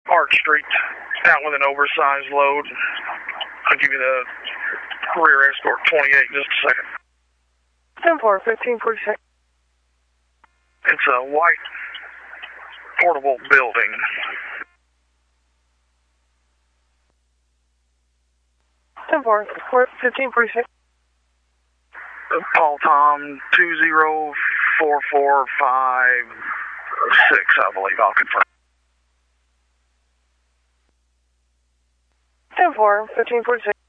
Arch Street, out with an oversized load. I'll give you the rear escort 28 in just a second. 10-4, 1546. It's a white portable building. 10-4, 1546. Paul Tom 20445 I believe. I'll confirm. 10-4, 1546.